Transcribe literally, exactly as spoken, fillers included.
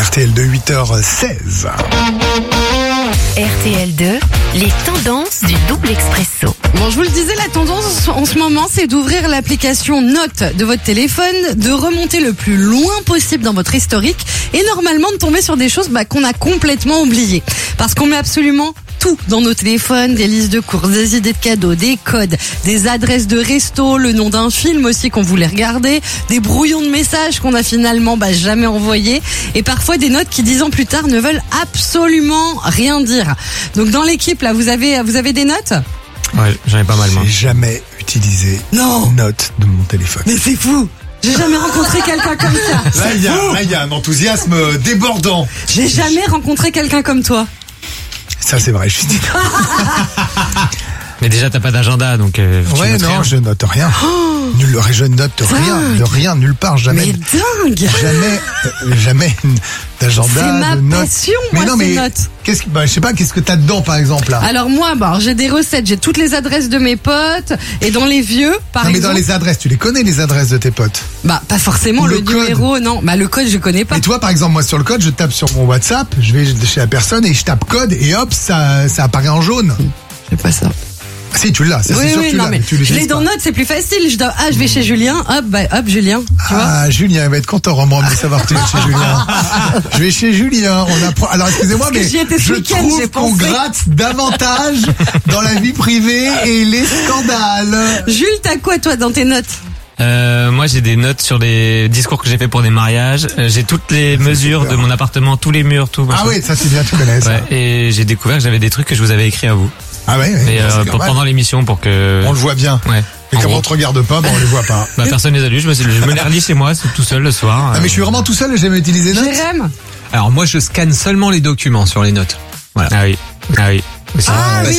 R T L deux, huit heures seize. R T L deux, les tendances du double expresso. Bon, je vous le disais, la tendance en ce moment, c'est d'ouvrir l'application Notes de votre téléphone, de remonter le plus loin possible dans votre historique et normalement de tomber sur des choses bah, qu'on a complètement oubliées. Parce qu'on met absolument tout dans nos téléphones, des listes de courses, des idées de cadeaux, des codes, des adresses de resto, le nom d'un film aussi qu'on voulait regarder, des brouillons de messages qu'on a finalement bah, jamais envoyés et parfois des notes qui dix ans plus tard ne veulent absolument rien dire. Donc dans l'équipe là, vous avez vous avez des notes ? Ouais, j'en ai pas mal moi. J'ai jamais utilisé Non. note de mon téléphone. Mais c'est fou. J'ai jamais rencontré quelqu'un comme ça. Là, il y a, là, il y a un enthousiasme débordant. J'ai jamais rencontré quelqu'un comme toi. Ça, c'est vrai, je suis dit. Mais déjà t'as pas d'agenda donc euh, tu Ouais, notes non, rien. je note rien. Nul, je note rien, de rien, nulle part, jamais. Mais dingue. Jamais, euh, jamais d'agenda, C'est ma de notes. passion, mais moi, non, ces mais notes. qu'est-ce que, bah, je sais pas, qu'est-ce que t'as dedans, par exemple, là? Alors moi, bah, j'ai des recettes, j'ai toutes les adresses de mes potes et dans les vieux, par Non, mais exemple. dans les adresses, tu les connais, les adresses de tes potes? Bah, pas forcément Le le, code. numéro, non. Bah, le code, je connais pas. Et toi, par exemple, moi, sur le code, je tape sur mon WhatsApp, je vais chez la personne et je tape code et hop, ça, ça apparaît en jaune. Je sais pas ça. Ah, si, tu l'as, ça, Oui, c'est sûr oui, que tu non, l'as, mais mais tu je l'utilises l'ai dans pas. notes, c'est plus facile. Je dois, ah, je vais chez Julien, hop, bah, hop, Julien. Tu vois? Ah, Julien, il va être content, Romain, de savoir que tu es chez Julien. Je vais chez Julien, on apprend. Alors, excusez-moi, Parce que mais j'y étais ce je week-end, trouve j'ai qu'on pensé. gratte davantage dans la vie privée et les scandales. Jules, t'as quoi, toi, dans tes notes? Euh, moi j'ai des notes sur les discours que j'ai fait pour des mariages. Euh, j'ai toutes les mesures super. de mon appartement, tous les murs, tout. Ah machin. oui, ça c'est bien, tu connais ça. Ouais, et j'ai découvert que j'avais des trucs que je vous avais écrits à vous. Ah ouais, ouais, Mais c'est euh, pas pour, mal. pendant l'émission pour que. On le voit bien. Ouais. Et En comme gros, on te regarde pas, bah, on les voit pas. bah, personne les a lus. Je me, je me les relis chez moi, c'est tout seul le soir. Ah, mais je suis vraiment tout seul, j'ai jamais utilisé notes. Jérém? Alors moi je scanne seulement les documents sur les notes. Voilà. Ah oui. Ah oui. Aussi. Ah, oui.